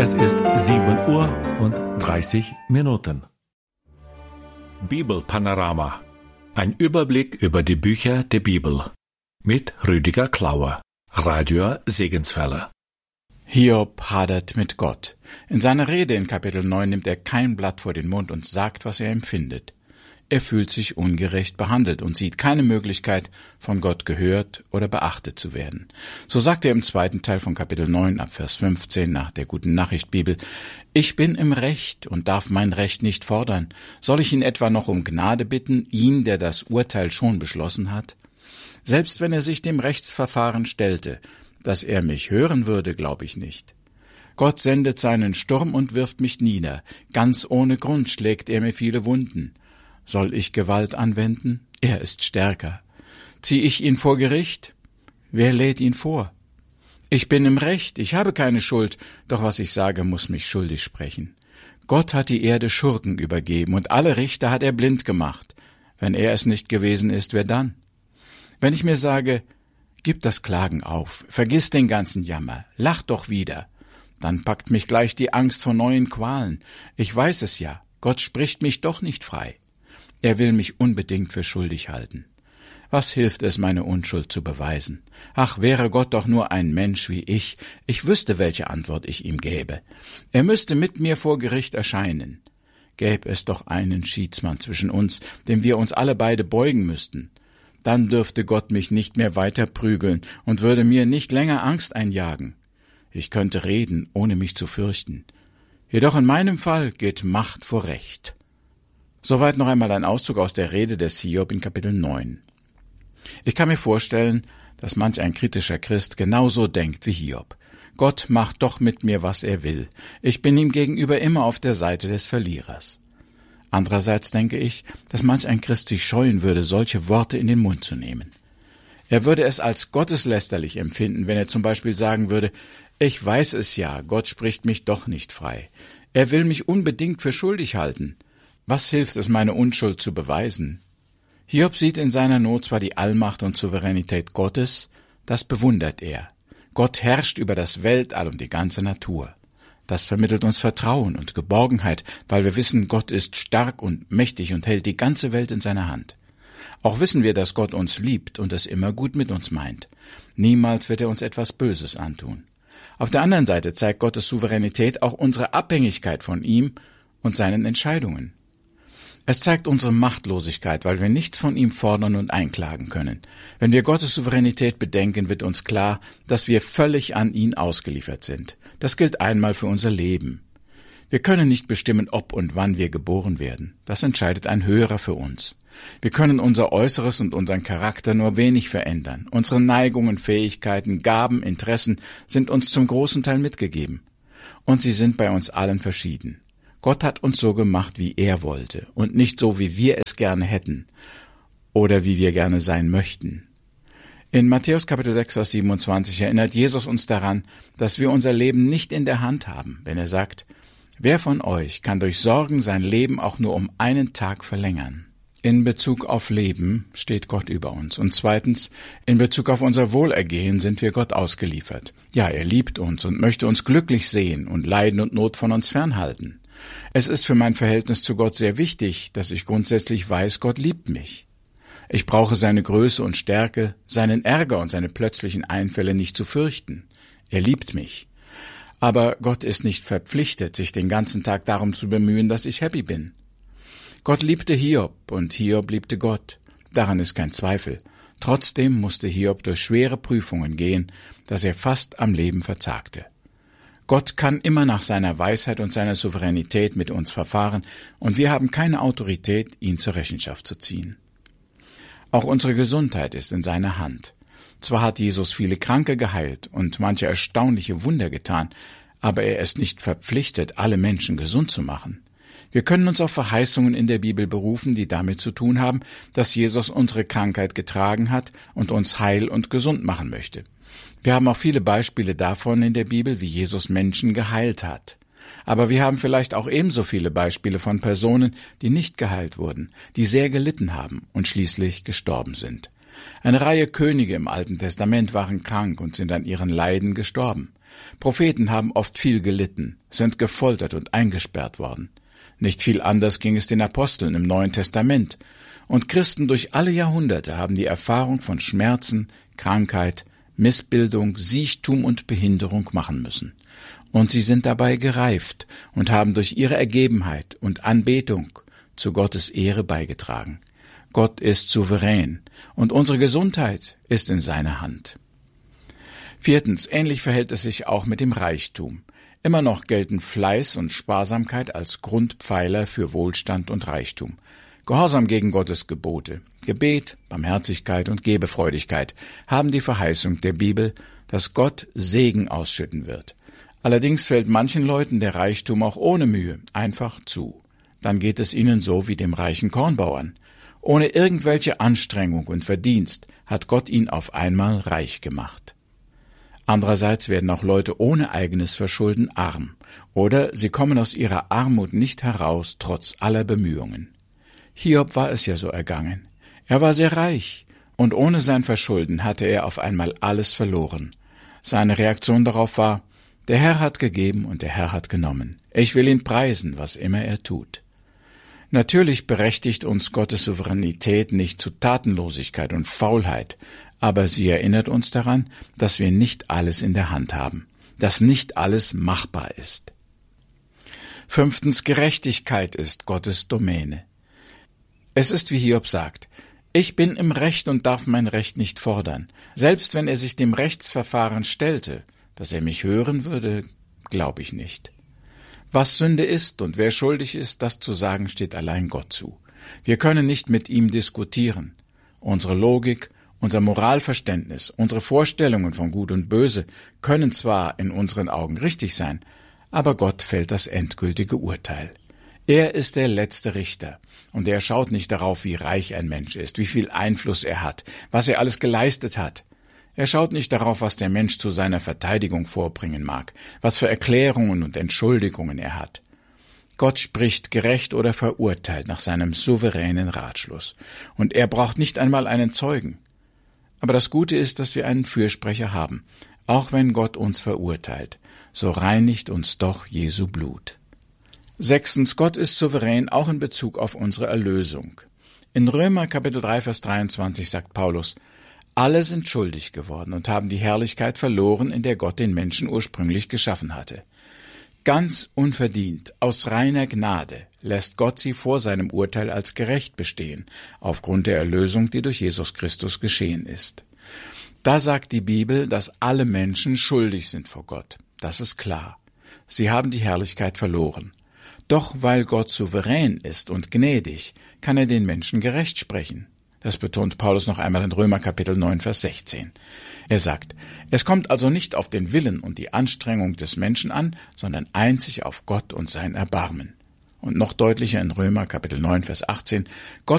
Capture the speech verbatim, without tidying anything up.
Es ist sieben Uhr und dreißig Minuten. Bibelpanorama. Ein Überblick über die Bücher der Bibel. Mit Rüdiger Klauer, Radio Segenswelle. Hiob hadert mit Gott. In seiner Rede in Kapitel neun nimmt er kein Blatt vor den Mund und sagt, was er empfindet. Er fühlt sich ungerecht behandelt und sieht keine Möglichkeit, von Gott gehört oder beachtet zu werden. So sagt er im zweiten Teil von Kapitel neun ab Vers fünfzehn nach der Guten Nachricht Bibel: Ich bin im Recht und darf mein Recht nicht fordern. Soll ich ihn etwa noch um Gnade bitten, ihn, der das Urteil schon beschlossen hat? Selbst wenn er sich dem Rechtsverfahren stellte, dass er mich hören würde, glaube ich nicht. Gott sendet seinen Sturm und wirft mich nieder. Ganz ohne Grund schlägt er mir viele Wunden. Soll ich Gewalt anwenden? Er ist stärker. Zieh ich ihn vor Gericht? Wer lädt ihn vor? Ich bin im Recht, ich habe keine Schuld, doch was ich sage, muss mich schuldig sprechen. Gott hat die Erde Schurken übergeben und alle Richter hat er blind gemacht. Wenn er es nicht gewesen ist, wer dann? Wenn ich mir sage, gib das Klagen auf, vergiss den ganzen Jammer, lach doch wieder, dann packt mich gleich die Angst vor neuen Qualen. Ich weiß es ja, Gott spricht mich doch nicht frei. Er will mich unbedingt für schuldig halten. Was hilft es, meine Unschuld zu beweisen? Ach, wäre Gott doch nur ein Mensch wie ich, ich wüsste, welche Antwort ich ihm gäbe. Er müsste mit mir vor Gericht erscheinen. Gäbe es doch einen Schiedsmann zwischen uns, dem wir uns alle beide beugen müssten. Dann dürfte Gott mich nicht mehr weiter prügeln und würde mir nicht länger Angst einjagen. Ich könnte reden, ohne mich zu fürchten. Jedoch in meinem Fall geht Macht vor Recht. Soweit noch einmal ein Auszug aus der Rede des Hiob in Kapitel neun. Ich kann mir vorstellen, dass manch ein kritischer Christ genauso denkt wie Hiob. Gott macht doch mit mir, was er will. Ich bin ihm gegenüber immer auf der Seite des Verlierers. Andererseits denke ich, dass manch ein Christ sich scheuen würde, solche Worte in den Mund zu nehmen. Er würde es als gotteslästerlich empfinden, wenn er zum Beispiel sagen würde: Ich weiß es ja, Gott spricht mich doch nicht frei. Er will mich unbedingt für schuldig halten. Was hilft es, meine Unschuld zu beweisen? Hiob sieht in seiner Not zwar die Allmacht und Souveränität Gottes, das bewundert er. Gott herrscht über das Weltall und die ganze Natur. Das vermittelt uns Vertrauen und Geborgenheit, weil wir wissen, Gott ist stark und mächtig und hält die ganze Welt in seiner Hand. Auch wissen wir, dass Gott uns liebt und es immer gut mit uns meint. Niemals wird er uns etwas Böses antun. Auf der anderen Seite zeigt Gottes Souveränität auch unsere Abhängigkeit von ihm und seinen Entscheidungen. Es zeigt unsere Machtlosigkeit, weil wir nichts von ihm fordern und einklagen können. Wenn wir Gottes Souveränität bedenken, wird uns klar, dass wir völlig an ihn ausgeliefert sind. Das gilt einmal für unser Leben. Wir können nicht bestimmen, ob und wann wir geboren werden. Das entscheidet ein Höherer für uns. Wir können unser Äußeres und unseren Charakter nur wenig verändern. Unsere Neigungen, Fähigkeiten, Gaben, Interessen sind uns zum großen Teil mitgegeben. Und sie sind bei uns allen verschieden. Gott hat uns so gemacht, wie er wollte, und nicht so, wie wir es gerne hätten oder wie wir gerne sein möchten. In Matthäus Kapitel sechs, Vers siebenundzwanzig erinnert Jesus uns daran, dass wir unser Leben nicht in der Hand haben, wenn er sagt: Wer von euch kann durch Sorgen sein Leben auch nur um einen Tag verlängern? In Bezug auf Leben steht Gott über uns. Und zweitens, in Bezug auf unser Wohlergehen sind wir Gott ausgeliefert. Ja, er liebt uns und möchte uns glücklich sehen und Leiden und Not von uns fernhalten. Es ist für mein Verhältnis zu Gott sehr wichtig, dass ich grundsätzlich weiß, Gott liebt mich. Ich brauche seine Größe und Stärke, seinen Ärger und seine plötzlichen Einfälle nicht zu fürchten. Er liebt mich. Aber Gott ist nicht verpflichtet, sich den ganzen Tag darum zu bemühen, dass ich happy bin. Gott liebte Hiob und Hiob liebte Gott. Daran ist kein Zweifel. Trotzdem musste Hiob durch schwere Prüfungen gehen, dass er fast am Leben verzagte. Gott kann immer nach seiner Weisheit und seiner Souveränität mit uns verfahren, und wir haben keine Autorität, ihn zur Rechenschaft zu ziehen. Auch unsere Gesundheit ist in seiner Hand. Zwar hat Jesus viele Kranke geheilt und manche erstaunliche Wunder getan, aber er ist nicht verpflichtet, alle Menschen gesund zu machen. Wir können uns auf Verheißungen in der Bibel berufen, die damit zu tun haben, dass Jesus unsere Krankheit getragen hat und uns heil und gesund machen möchte. Wir haben auch viele Beispiele davon in der Bibel, wie Jesus Menschen geheilt hat. Aber wir haben vielleicht auch ebenso viele Beispiele von Personen, die nicht geheilt wurden, die sehr gelitten haben und schließlich gestorben sind. Eine Reihe Könige im Alten Testament waren krank und sind an ihren Leiden gestorben. Propheten haben oft viel gelitten, sind gefoltert und eingesperrt worden. Nicht viel anders ging es den Aposteln im Neuen Testament. Und Christen durch alle Jahrhunderte haben die Erfahrung von Schmerzen, Krankheit, Missbildung, Siechtum und Behinderung machen müssen. Und sie sind dabei gereift und haben durch ihre Ergebenheit und Anbetung zu Gottes Ehre beigetragen. Gott ist souverän und unsere Gesundheit ist in seiner Hand. Viertens, ähnlich verhält es sich auch mit dem Reichtum. Immer noch gelten Fleiß und Sparsamkeit als Grundpfeiler für Wohlstand und Reichtum. Gehorsam gegen Gottes Gebote, Gebet, Barmherzigkeit und Gebefreudigkeit haben die Verheißung der Bibel, dass Gott Segen ausschütten wird. Allerdings fällt manchen Leuten der Reichtum auch ohne Mühe einfach zu. Dann geht es ihnen so wie dem reichen Kornbauern. Ohne irgendwelche Anstrengung und Verdienst hat Gott ihn auf einmal reich gemacht. Andererseits werden auch Leute ohne eigenes Verschulden arm, oder sie kommen aus ihrer Armut nicht heraus, trotz aller Bemühungen. Hiob war es ja so ergangen. Er war sehr reich, und ohne sein Verschulden hatte er auf einmal alles verloren. Seine Reaktion darauf war: Der Herr hat gegeben und der Herr hat genommen. Ich will ihn preisen, was immer er tut. Natürlich berechtigt uns Gottes Souveränität nicht zu Tatenlosigkeit und Faulheit, aber sie erinnert uns daran, dass wir nicht alles in der Hand haben, dass nicht alles machbar ist. Fünftens, Gerechtigkeit ist Gottes Domäne. Es ist, wie Hiob sagt: Ich bin im Recht und darf mein Recht nicht fordern. Selbst wenn er sich dem Rechtsverfahren stellte, dass er mich hören würde, glaube ich nicht. Was Sünde ist und wer schuldig ist, das zu sagen steht allein Gott zu. Wir können nicht mit ihm diskutieren. Unsere Logik, unser Moralverständnis, unsere Vorstellungen von Gut und Böse können zwar in unseren Augen richtig sein, aber Gott fällt das endgültige Urteil. Er ist der letzte Richter, und er schaut nicht darauf, wie reich ein Mensch ist, wie viel Einfluss er hat, was er alles geleistet hat. Er schaut nicht darauf, was der Mensch zu seiner Verteidigung vorbringen mag, was für Erklärungen und Entschuldigungen er hat. Gott spricht gerecht oder verurteilt nach seinem souveränen Ratschluss, und er braucht nicht einmal einen Zeugen. Aber das Gute ist, dass wir einen Fürsprecher haben. Auch wenn Gott uns verurteilt, so reinigt uns doch Jesu Blut. Sechstens, Gott ist souverän auch in Bezug auf unsere Erlösung. In Römer Kapitel drei, Vers dreiundzwanzig sagt Paulus: Alle sind schuldig geworden und haben die Herrlichkeit verloren, in der Gott den Menschen ursprünglich geschaffen hatte. Ganz unverdient, aus reiner Gnade, lässt Gott sie vor seinem Urteil als gerecht bestehen, aufgrund der Erlösung, die durch Jesus Christus geschehen ist. Da sagt die Bibel, dass alle Menschen schuldig sind vor Gott. Das ist klar. Sie haben die Herrlichkeit verloren. Doch weil Gott souverän ist und gnädig, kann er den Menschen gerecht sprechen. Das betont Paulus noch einmal in Römer Kapitel neun, Vers sechzehn. Er sagt: Es kommt also nicht auf den Willen und die Anstrengung des Menschen an, sondern einzig auf Gott und sein Erbarmen. Und noch deutlicher in Römer Kapitel neun, Vers achtzehn: Gott